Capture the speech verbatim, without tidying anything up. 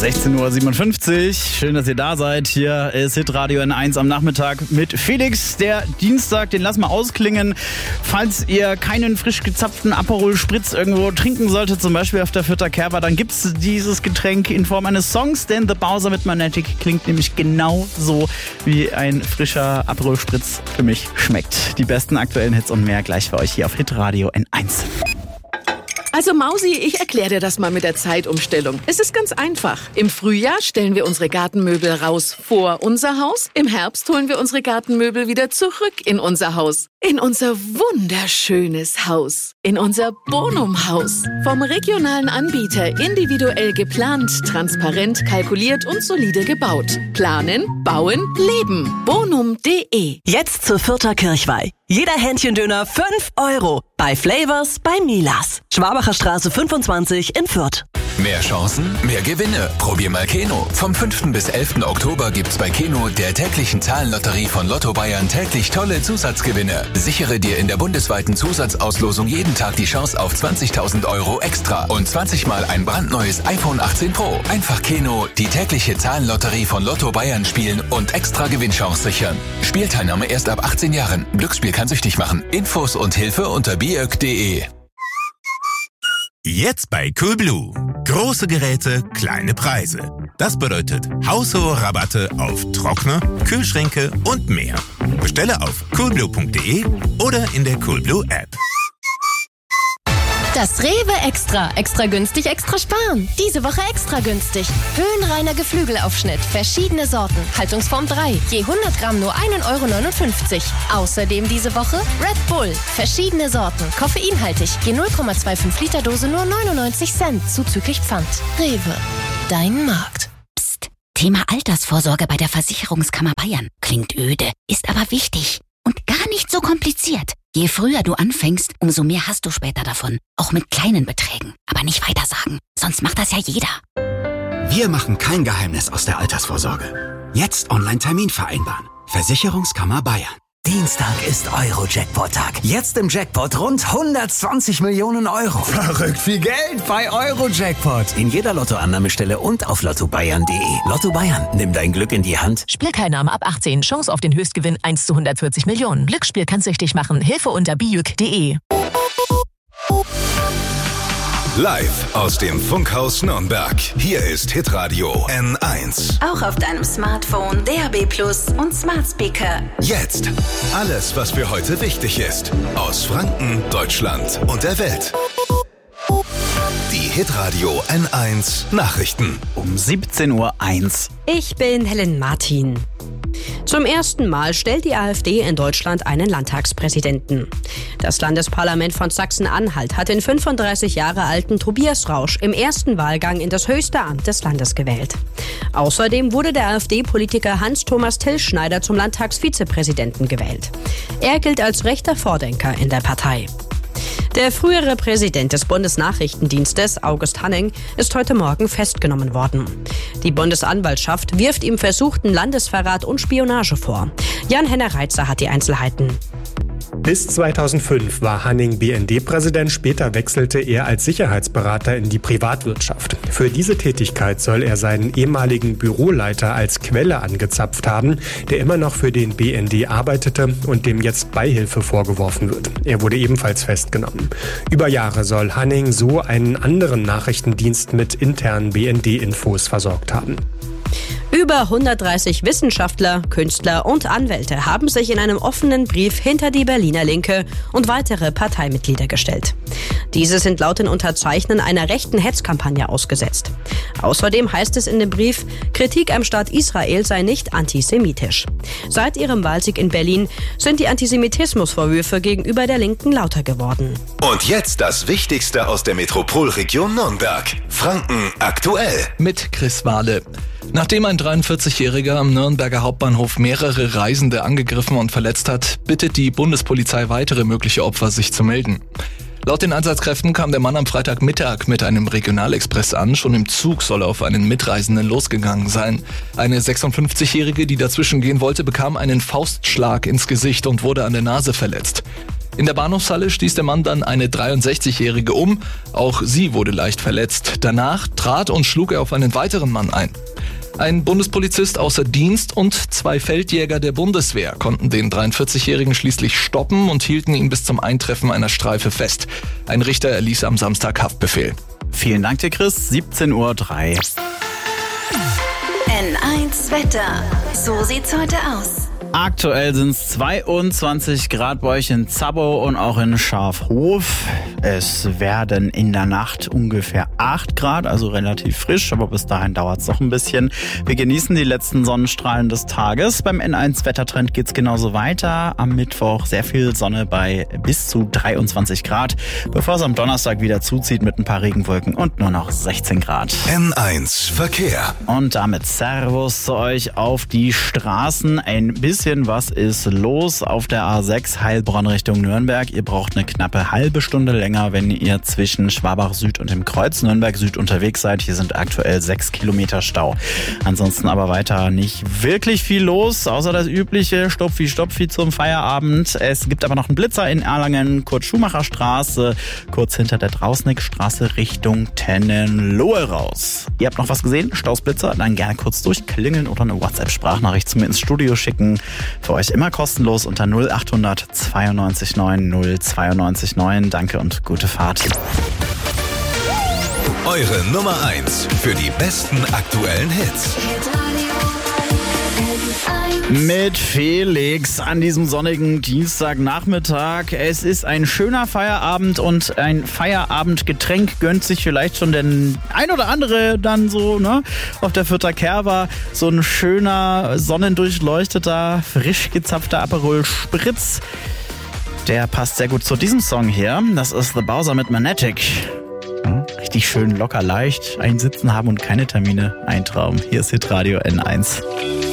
sechzehn Uhr siebenundfünfzig. Schön, dass ihr da seid. Hier ist Hitradio N eins am Nachmittag mit Felix. Der Dienstag, den lassen wir ausklingen. Falls ihr keinen frisch gezapften Aperol Spritz irgendwo trinken solltet, zum Beispiel auf der Fürther Kerber, dann gibt's dieses Getränk in Form eines Songs, denn The Bowser mit Magnetic klingt nämlich genau so, wie ein frischer Aperol Spritz für mich schmeckt. Die besten aktuellen Hits und mehr gleich für euch hier auf Hitradio N eins. Also Mausi, ich erkläre dir das mal mit der Zeitumstellung. Es ist ganz einfach. Im Frühjahr stellen wir unsere Gartenmöbel raus vor unser Haus. Im Herbst holen wir unsere Gartenmöbel wieder zurück in unser Haus. In unser wunderschönes Haus. In unser Bonum-Haus. Vom regionalen Anbieter individuell geplant, transparent, kalkuliert und solide gebaut. Planen, bauen, leben. bonum punkt de. Jetzt zur Fürther Kirchweih. Jeder Hähnchendöner fünf Euro. Bei Flavors bei Milas. Schwabacher Straße fünfundzwanzig in Fürth. Mehr Chancen, mehr Gewinne. Probier mal Keno. Vom fünften bis elften Oktober gibt's bei Keno, der täglichen Zahlenlotterie von Lotto Bayern, täglich tolle Zusatzgewinne. Sichere dir in der bundesweiten Zusatzauslosung jeden Tag die Chance auf zwanzigtausend Euro extra und zwanzig Mal ein brandneues iPhone achtzehn Pro. Einfach Keno, die tägliche Zahlenlotterie von Lotto Bayern spielen und extra Gewinnchance sichern. Spielteilnahme erst ab achtzehn Jahren. Glücksspiel kann süchtig machen. Infos und Hilfe unter biök punkt de. Jetzt bei Coolblue. Große Geräte, kleine Preise. Das bedeutet haushohe Rabatte auf Trockner, Kühlschränke und mehr. Bestelle auf coolblue punkt de oder in der Coolblue App. Das Rewe Extra. Extra günstig, extra sparen. Diese Woche extra günstig. Höhenreiner Geflügelaufschnitt. Verschiedene Sorten. Haltungsform drei. Je hundert Gramm nur ein Euro neunundfünfzig. Außerdem diese Woche Red Bull. Verschiedene Sorten. Koffeinhaltig. Je null Komma fünfundzwanzig Liter Dose nur neunundneunzig Cent. Zuzüglich Pfand. Rewe. Dein Markt. Psst. Thema Altersvorsorge bei der Versicherungskammer Bayern. Klingt öde, ist aber wichtig. Und gar nicht so kompliziert. Je früher du anfängst, umso mehr hast du später davon. Auch mit kleinen Beträgen. Aber nicht weitersagen, sonst macht das ja jeder. Wir machen kein Geheimnis aus der Altersvorsorge. Jetzt Online-Termin vereinbaren. Versicherungskammer Bayern. Dienstag ist Euro-Jackpot-Tag. Jetzt im Jackpot rund hundertzwanzig Millionen Euro. Verrückt viel Geld bei Euro-Jackpot. In jeder Lottoannahmestelle und auf lotto bayern punkt de. Lotto Bayern, nimm dein Glück in die Hand. Spielteilnahme ab achtzehn. Chance auf den Höchstgewinn eins zu hundertvierzig Millionen. Glücksspiel kann süchtig machen. Hilfe unter biök punkt de. Live aus dem Funkhaus Nürnberg. Hier ist Hitradio N eins. Auch auf deinem Smartphone, D A B Plus und Smart Speaker. Jetzt alles, was für heute wichtig ist. Aus Franken, Deutschland und der Welt. Die Hitradio N eins Nachrichten. Um siebzehn Uhr eins. Ich bin Helen Martin. Zum ersten Mal stellt die AfD in Deutschland einen Landtagspräsidenten. Das Landesparlament von Sachsen-Anhalt hat den fünfunddreißig Jahre alten Tobias Rausch im ersten Wahlgang in das höchste Amt des Landes gewählt. Außerdem wurde der AfD-Politiker Hans-Thomas Tillschneider zum Landtagsvizepräsidenten gewählt. Er gilt als rechter Vordenker in der Partei. Der frühere Präsident des Bundesnachrichtendienstes, August Hanning, ist heute Morgen festgenommen worden. Die Bundesanwaltschaft wirft ihm versuchten Landesverrat und Spionage vor. Jan-Henner Reitzer hat die Einzelheiten. Bis zweitausendfünf war Hanning B N D-Präsident, später wechselte er als Sicherheitsberater in die Privatwirtschaft. Für diese Tätigkeit soll er seinen ehemaligen Büroleiter als Quelle angezapft haben, der immer noch für den B N D arbeitete und dem jetzt Beihilfe vorgeworfen wird. Er wurde ebenfalls festgenommen. Über Jahre soll Hanning so einen anderen Nachrichtendienst mit internen B N D-Infos versorgt haben. Über hundertdreißig Wissenschaftler, Künstler und Anwälte haben sich in einem offenen Brief hinter die Berliner Linke und weitere Parteimitglieder gestellt. Diese sind laut den Unterzeichnern einer rechten Hetzkampagne ausgesetzt. Außerdem heißt es in dem Brief, Kritik am Staat Israel sei nicht antisemitisch. Seit ihrem Wahlsieg in Berlin sind die Antisemitismusvorwürfe gegenüber der Linken lauter geworden. Und jetzt das Wichtigste aus der Metropolregion Nürnberg. Franken aktuell. Mit Chris Wahle. Nachdem ein dreiundvierzigjähriger am Nürnberger Hauptbahnhof mehrere Reisende angegriffen und verletzt hat, bittet die Bundespolizei weitere mögliche Opfer, sich zu melden. Laut den Einsatzkräften kam der Mann am Freitagmittag mit einem Regionalexpress an. Schon im Zug soll er auf einen Mitreisenden losgegangen sein. Eine sechsundfünfzigjährige, die dazwischen gehen wollte, bekam einen Faustschlag ins Gesicht und wurde an der Nase verletzt. In der Bahnhofshalle stieß der Mann dann eine dreiundsechzigjährige um. Auch sie wurde leicht verletzt. Danach trat und schlug er auf einen weiteren Mann ein. Ein Bundespolizist außer Dienst und zwei Feldjäger der Bundeswehr konnten den dreiundvierzigjährigen schließlich stoppen und hielten ihn bis zum Eintreffen einer Streife fest. Ein Richter erließ am Samstag Haftbefehl. Vielen Dank dir, Chris. siebzehn Uhr drei. N eins Wetter. So sieht's heute aus. Aktuell sind es zweiundzwanzig Grad bei euch in Zabow und auch in Schafhof. Es werden in der Nacht ungefähr acht Grad, also relativ frisch, aber bis dahin dauert es noch ein bisschen. Wir genießen die letzten Sonnenstrahlen des Tages. Beim N eins Wettertrend geht's genauso weiter. Am Mittwoch sehr viel Sonne bei bis zu dreiundzwanzig Grad, bevor es am Donnerstag wieder zuzieht mit ein paar Regenwolken und nur noch sechzehn Grad. N eins Verkehr. Und damit Servus zu euch auf die Straßen. Ein bisschen was ist los auf der A sechs Heilbronn Richtung Nürnberg. Ihr braucht eine knappe halbe Stunde länger, wenn ihr zwischen Schwabach Süd und dem Kreuz Nürnberg Süd unterwegs seid. Hier sind aktuell sechs Kilometer Stau. Ansonsten aber weiter nicht wirklich viel los, außer das übliche Stopfi Stopfi zum Feierabend. Es gibt aber noch einen Blitzer in Erlangen, Kurt-Schumacher-Straße, kurz hinter der Drausnickstraße Richtung Tennenlohe raus. Ihr habt noch was gesehen? Stausblitzer? Dann gerne kurz durchklingeln oder eine WhatsApp-Sprachnachricht zu mir ins Studio schicken. Für euch immer kostenlos unter null achthundert zweiundneunzig neun null zweiundneunzig neun. Danke und gute Fahrt. Eure Nummer eins für die besten aktuellen Hits. Mit Felix an diesem sonnigen Dienstagnachmittag. Es ist ein schöner Feierabend und ein Feierabendgetränk gönnt sich vielleicht schon den ein oder andere dann so, ne? Auf der Fürther Kerber so ein schöner, sonnendurchleuchteter, frisch gezapfter Aperol Spritz. Der passt sehr gut zu diesem Song hier. Das ist The Bowser mit Magnetic. Richtig schön locker leicht, einsitzen haben und keine Termine. Ein Traum. Hier ist Hitradio N eins.